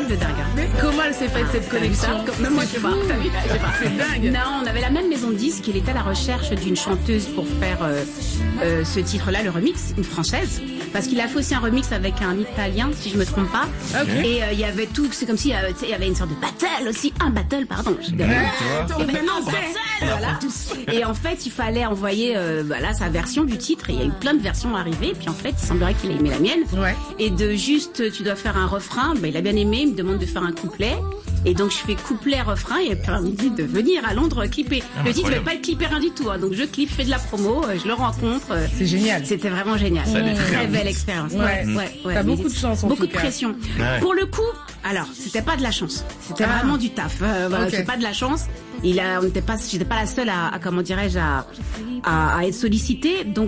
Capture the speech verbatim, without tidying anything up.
truc de dingue. Hein. Mais comment elle s'est faite Ah, cette t'as vu ça connexion? Même moi, je sais pas. T'as vu, je sais pas. C'est dingue. Non, on avait la même maison de disques. Il était à la recherche d'une chanteuse pour faire euh, euh, ce titre-là, le remix, une française. Parce qu'il a fait aussi un remix avec un Italien, si je me trompe pas. Okay. Et il euh, y avait tout, c'est comme si euh, il y avait une sorte de battle aussi, un battle, pardon. Je Ouais, il y avait un battle, voilà. Et en fait, il fallait envoyer euh, voilà, sa version du titre. Et il y a eu plein de versions arrivées. Et puis en fait, il semblerait qu'il ait aimé la mienne. Ouais. Et de juste, tu dois faire un refrain. Ben, il a bien aimé. Il me demande de faire un couplet. Et donc je fais couplet, refrain, et puis il me dit de venir à Londres clipper. Ah, le titre ne va pas être clippé rien du tout, hein. Donc je clippe, je fais de la promo, euh, je le rencontre. euh, C'est génial. C'était vraiment génial. Ça allait très Très vite. belle expérience. Ouais. ouais, ouais. T'as Mais beaucoup de chance, en Beaucoup tout de cas. pression. Ouais. Pour le coup, alors c'était pas de la chance, c'était Ah. vraiment du taf. Euh, voilà, Ok. c'est pas de la chance. Il a, on n'était pas, j'étais pas la seule à, à comment dirais-je, à, à, à être sollicitée. Donc